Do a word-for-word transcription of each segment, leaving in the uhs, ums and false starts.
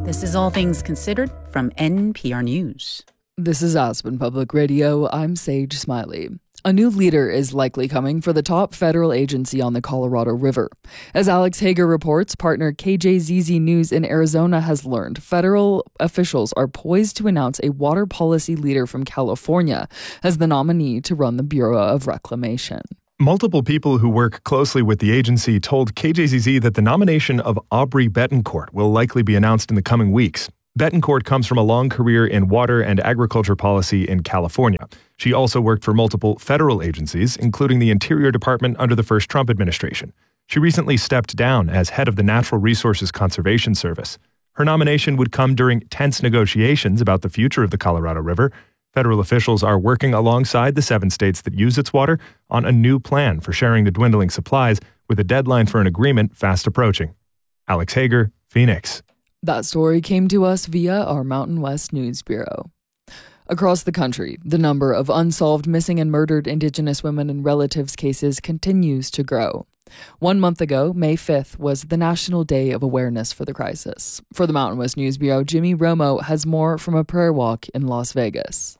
This is All Things Considered from N P R News. This is Aspen Public Radio. I'm Sage Smiley. A new leader is likely coming for the top federal agency on the Colorado River. As Alex Hager reports, partner K J Z Z News in Arizona has learned federal officials are poised to announce a water policy leader from California as the nominee to run the Bureau of Reclamation. Multiple people who work closely with the agency told K J Z Z that the nomination of Aubrey Betancourt will likely be announced in the coming weeks. Betancourt comes from a long career in water and agriculture policy in California. She also worked for multiple federal agencies, including the Interior Department under the first Trump administration. She recently stepped down as head of the Natural Resources Conservation Service. Her nomination would come during tense negotiations about the future of the Colorado River. Federal officials are working alongside the seven states that use its water on a new plan for sharing the dwindling supplies, with a deadline for an agreement fast approaching. Alex Hager, Phoenix. That story came to us via our Mountain West News Bureau. Across the country, the number of unsolved missing and murdered Indigenous women and relatives cases continues to grow. One month ago, May fifth, was the National Day of Awareness for the crisis. For the Mountain West News Bureau, Jimmy Romo has more from a prayer walk in Las Vegas.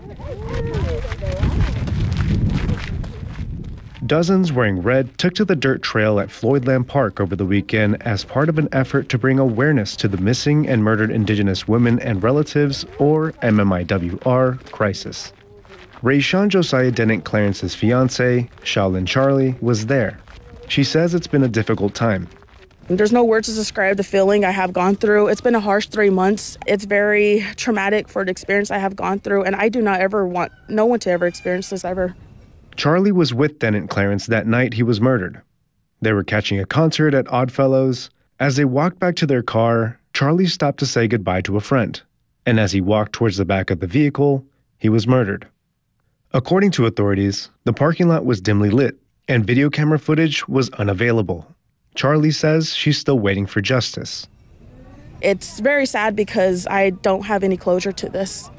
Dozens wearing red took to the dirt trail at Floydland Park over the weekend as part of an effort to bring awareness to the missing and murdered Indigenous women and relatives, or M M I W R, crisis. Rayshawn Josiah Dennett Clarence's fiancé, Shaolin Charlie, was there. She says it's been a difficult time. There's no words to describe the feeling I have gone through. It's been a harsh three months. It's very traumatic for the experience I have gone through, and I do not ever want no one to ever experience this ever. Charlie was with Dennett Clarence that night he was murdered. They were catching a concert at Oddfellows. As they walked back to their car, Charlie stopped to say goodbye to a friend. And as he walked towards the back of the vehicle, he was murdered. According to authorities, the parking lot was dimly lit, and video camera footage was unavailable. Charlie says she's still waiting for justice. It's very sad because I don't have any closure to this.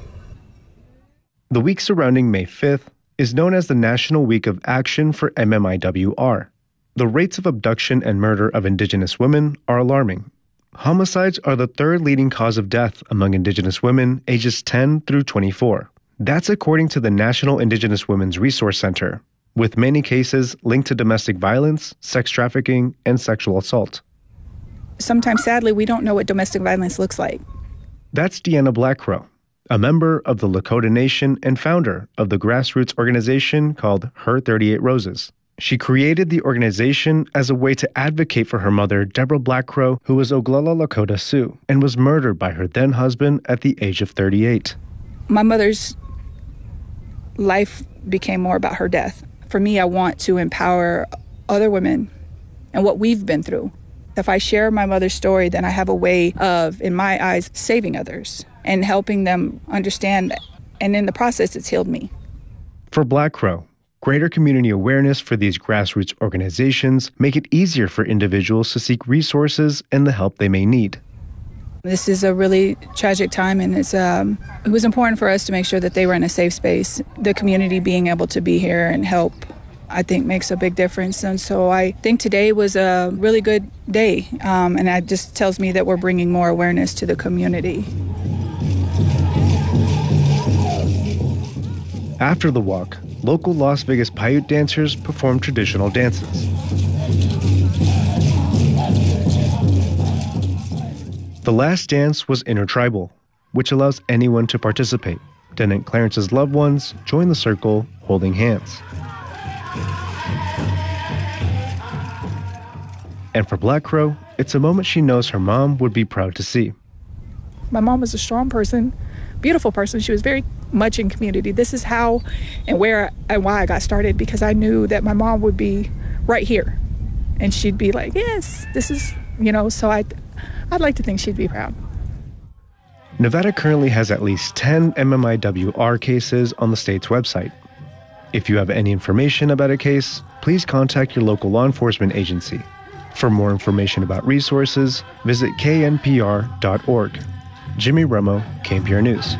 The week surrounding May fifth is known as the National Week of Action for M M I W R. The rates of abduction and murder of Indigenous women are alarming. Homicides are the third leading cause of death among Indigenous women ages ten through twenty-four. That's according to the National Indigenous Women's Resource Center, with many cases linked to domestic violence, sex trafficking, and sexual assault. Sometimes, sadly, we don't know what domestic violence looks like. That's Deanna Blackcrow, a member of the Lakota Nation and founder of the grassroots organization called Her thirty-eight Roses. She created the organization as a way to advocate for her mother, Deborah Blackcrow, who was Oglala Lakota Sioux and was murdered by her then-husband at the age of thirty-eight. My mother's life became more about her death. For me, I want to empower other women and what we've been through. If I share my mother's story, then I have a way of, in my eyes, saving others and helping them understand, and in the process, it's healed me. For Blackcrow, greater community awareness for these grassroots organizations make it easier for individuals to seek resources and the help they may need. This is a really tragic time, and it's um, it was important for us to make sure that they were in a safe space. The community being able to be here and help, I think, makes a big difference. And so I think today was a really good day, um, and it just tells me that we're bringing more awareness to the community. After the walk, local Las Vegas Paiute dancers performed traditional dances. The last dance was intertribal, which allows anyone to participate. Dennett Clarence's loved ones joined the circle holding hands. And for Blackcrow, it's a moment she knows her mom would be proud to see. My mom was a strong person, beautiful person. She was very much in community. This is how and where and why I got started, because I knew that my mom would be right here. And she'd be like, yes, this is, you know, so I, I'd like to think she'd be proud. Nevada currently has at least ten M M I W R cases on the state's website. If you have any information about a case, please contact your local law enforcement agency. For more information about resources, visit K N P R dot org. Jimmy Romo, K N P R News.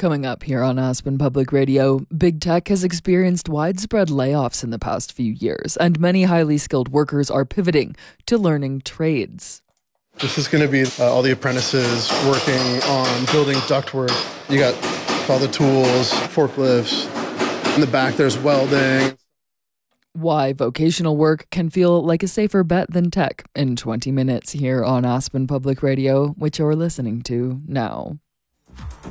Coming up here on Aspen Public Radio, big tech has experienced widespread layoffs in the past few years, and many highly skilled workers are pivoting to learning trades. This is going to be uh, all the apprentices working on building ductwork. You got all the tools, forklifts. In the back, there's welding. Why vocational work can feel like a safer bet than tech in twenty minutes here on Aspen Public Radio, which you're listening to now.